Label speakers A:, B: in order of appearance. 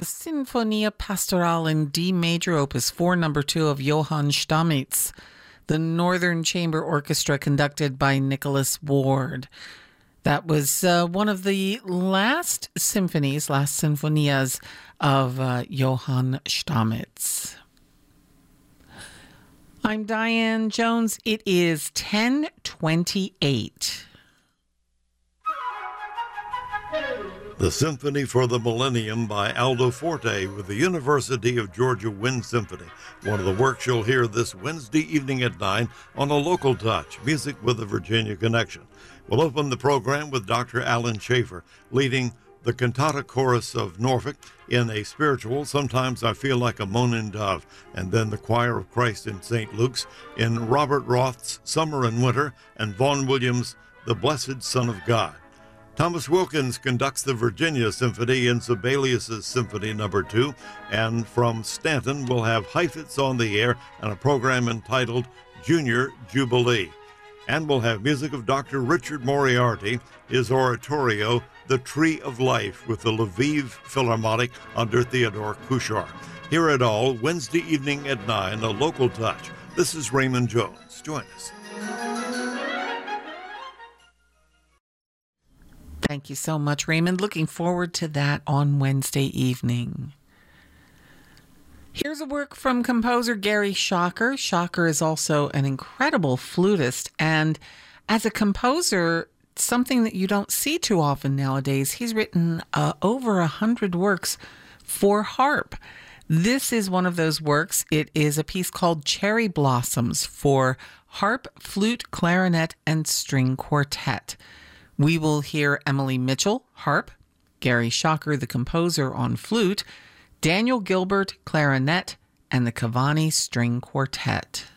A: the Sinfonia Pastorale in D major, opus 4, number 2 of Johann Stamitz, the Northern Chamber Orchestra conducted by Nicholas Ward. That was one of the last sinfonias of Johann Stamitz. I'm Diane Jones. It is 10:28.
B: The Symphony for the Millennium by Aldo Forte with the University of Georgia Wind Symphony. One of the works you'll hear this Wednesday evening at 9 on A Local Touch, Music with a Virginia Connection. We'll open the program with Dr. Alan Schaefer leading the Cantata Chorus of Norfolk in a spiritual, Sometimes I Feel Like a Moaning Dove, and then the Choir of Christ in St. Luke's in Robert Roth's Summer and Winter, and Vaughan Williams' The Blessed Son of God. Thomas Wilkins conducts the Virginia Symphony in Sibelius' Symphony No. 2, and from Stanton we'll have Heifetz on the air and a program entitled Junior Jubilee. And we'll have music of Dr. Richard Moriarty, his oratorio, The Tree of Life, with the Lviv Philharmonic under Theodore Kuchar. Hear it all Wednesday evening at 9, A Local Touch. This is Raymond Jones. Join us.
A: Thank you so much, Raymond. Looking forward to that on Wednesday evening. Here's a work from composer Gary Schocker. Schocker is also an incredible flutist, and as a composer, something that you don't see too often nowadays. He's written over 100 works for harp. This is one of those works. It is a piece called Cherry Blossoms for harp, flute, clarinet, and string quartet. We will hear Emily Mitchell, harp, Gary Schocker, the composer, on flute, Daniel Gilbert, clarinet, and the Cavani String Quartet.